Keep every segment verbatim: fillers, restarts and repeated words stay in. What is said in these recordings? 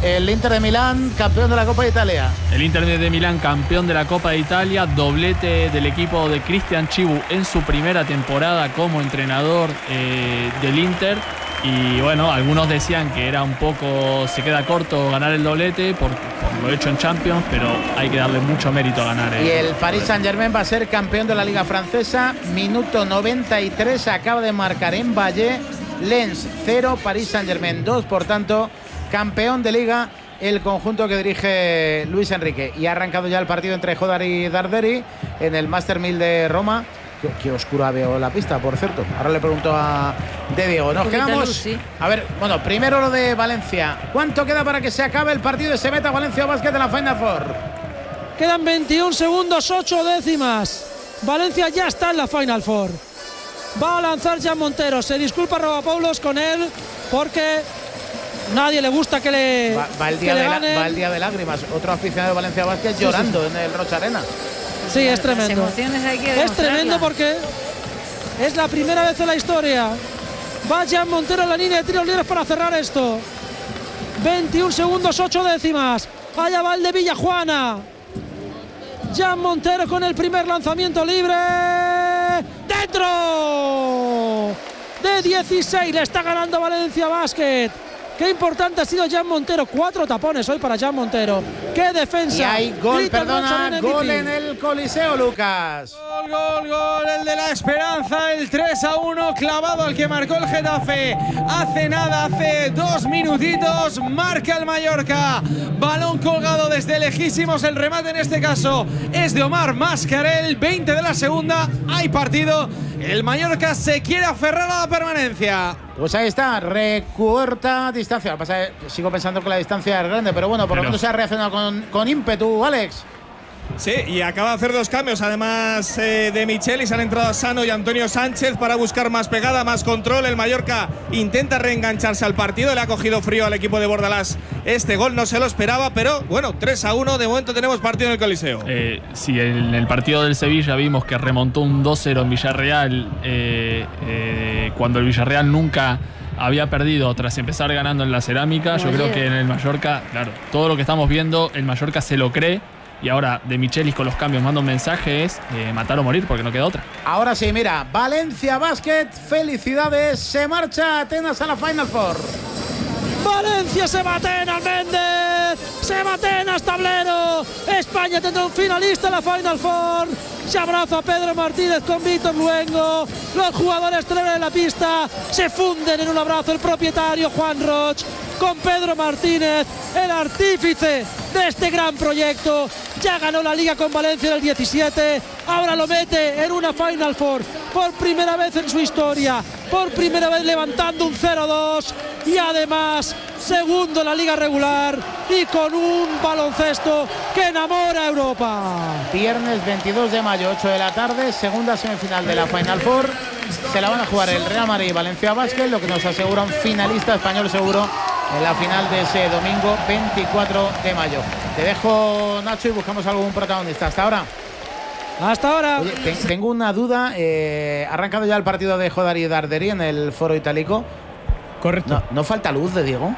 el Inter de Milán, campeón de la Copa de Italia. El Inter de Milán, campeón de la Copa de Italia, doblete del equipo de Cristian Chivu en su primera temporada como entrenador eh, del Inter. Y bueno, algunos decían que era un poco, se queda corto ganar el doblete por, por lo hecho en Champions, pero hay que darle mucho mérito a ganar. Y el Paris Saint-Germain va a ser campeón de la Liga Francesa. Minuto noventa y tres, acaba de marcar en Valle. Lens cero, Paris Saint-Germain dos, por tanto, campeón de Liga el conjunto que dirige Luis Enrique. Y ha arrancado ya el partido entre Jodar y Darderi en el Master mil de Roma. Qué, qué oscura veo la pista, por cierto. Ahora le pregunto a de Diego. Nos quedamos. Luz, sí. A ver, bueno, primero lo de Valencia. ¿Cuánto queda para que se acabe el partido y se meta Valencia Basket en la Final Four? Quedan veintiún segundos, ocho décimas. Valencia ya está en la Final Four. Va a lanzar Jan Montero. Se disculpa Rovapoulos con él porque nadie le gusta que le, va, va, el día que de le la, ganen. Va el día de lágrimas. Otro aficionado de Valencia Basket sí, llorando sí. en el Rocha Arena. Sí, es tremendo. Hay que es tremendo porque es la primera vez en la historia. Va Jan Montero en la línea de tiros libres para cerrar esto. veintiún segundos, ocho décimas. Allá va el de Villajuana. Jan Montero con el primer lanzamiento libre. ¡Dentro! De dieciséis le está ganando Valencia Basket. Qué importante ha sido Jan Montero. Cuatro tapones hoy para Jan Montero. Qué defensa. Y hay gol, Grita perdona, gol en el Coliseo, Lucas. Gol, gol, gol, el de la esperanza, el tres a uno clavado al que marcó el Getafe. Hace nada, hace dos minutitos, marca el Mallorca. Balón colgado desde lejísimos, el remate en este caso es de Omar Mascarell. veinte de la segunda, hay partido. El Mallorca se quiere aferrar a la permanencia. Pues ahí está, recorta distancia. Lo que pasa es que sigo pensando que la distancia es grande, pero bueno, por pero. lo menos se ha reaccionado con, con ímpetu, Alex. Sí, y acaba de hacer dos cambios, además eh, de Michelis. Han entrado Sano y Antonio Sánchez para buscar más pegada, más control. El Mallorca intenta reengancharse al partido. Le ha cogido frío al equipo de Bordalás. Este gol no se lo esperaba, pero bueno, tres a uno. De momento tenemos partido en el Coliseo. Eh, sí, en el partido del Sevilla vimos que remontó un dos cero en Villarreal, eh, eh, cuando el Villarreal nunca había perdido tras empezar ganando en la Cerámica. Yo creo que en el Mallorca, claro, todo lo que estamos viendo, el Mallorca se lo cree. Y ahora de Michelis con los cambios manda un mensaje, es eh, matar o morir, porque no queda otra. Ahora sí, mira, Valencia Basket, felicidades, se marcha Atenas a la Final Four. Valencia se va a Atenas, Méndez, se va a Atenas, tablero. España tendrá un finalista en la Final Four. Se abraza a Pedro Martínez con Víctor Luengo. Los jugadores traen en la pista, se funden en un abrazo el propietario Juan Roch con Pedro Martínez, el artífice de este gran proyecto. Ya ganó la Liga con Valencia en el diecisiete, ahora lo mete en una Final Four por primera vez en su historia, por primera vez levantando un cero dos y además segundo en la Liga regular y con un baloncesto que enamora a Europa. Viernes veintidós de mayo, ocho de la tarde, segunda semifinal de la Final Four. Se la van a jugar el Real Madrid y Valencia Basket, lo que nos asegura un finalista español seguro en la final de ese domingo veinticuatro de mayo. Te dejo, Nacho, y buscamos algún protagonista. Hasta ahora. Hasta ahora. Oye, te, tengo una duda. Eh, ¿Ha arrancado ya el partido de Jodar y Darderi en el Foro Itálico? Correcto. ¿No, ¿no falta luz de Diego?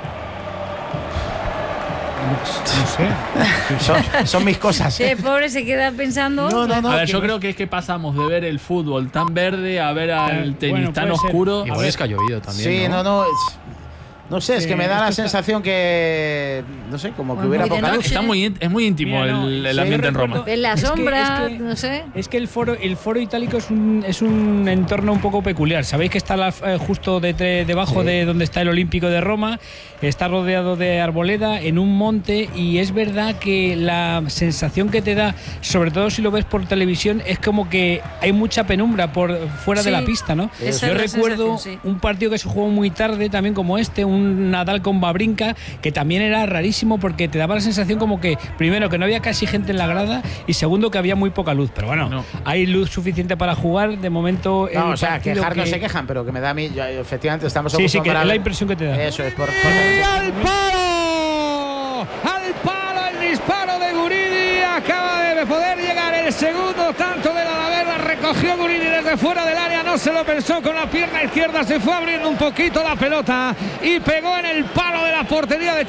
No sé. son, son mis cosas. ¿eh? Sí, pobre se queda pensando. No, no, no. A ver, yo creo que es que pasamos de ver el fútbol tan verde a ver al tenis bueno, tan oscuro. Igual es que ha llovido también. Sí, no, no. no es, No sé, es que me da la sensación que, no sé, como que hubiera poca luz. Está muy, es muy íntimo Mira, no, el, el ambiente en Roma. En la sombra, es que, es que, no sé. Es que el foro, el foro itálico es un, es un entorno un poco peculiar. Sabéis que está la, eh, justo de, de, debajo sí. de donde está el Olímpico de Roma. Está rodeado de arboleda en un monte y es verdad que la sensación que te da, sobre todo si lo ves por televisión, es como que hay mucha penumbra por fuera sí, de la pista, ¿no? Yo recuerdo sí. un partido que se jugó muy tarde, también como este, un Nadal con Wawrinka, que también era rarísimo porque te daba la sensación como que, primero, que no había casi gente en la grada y segundo, que había muy poca luz. Pero bueno, no. hay luz suficiente para jugar. De momento... No, o sea, quejar que... no se quejan, pero que me da a mí... Yo, efectivamente, estamos... Sí, sí, que es la impresión que te da. Eso es por... ¡Al palo! ¡Al palo el disparo de Guridi! Acaba de poder llegar el segundo tanto de la Alavés. Recogió Guridi desde fuera del área, no se lo pensó, con la pierna izquierda se fue abriendo un poquito la pelota y pegó en el palo de la portería de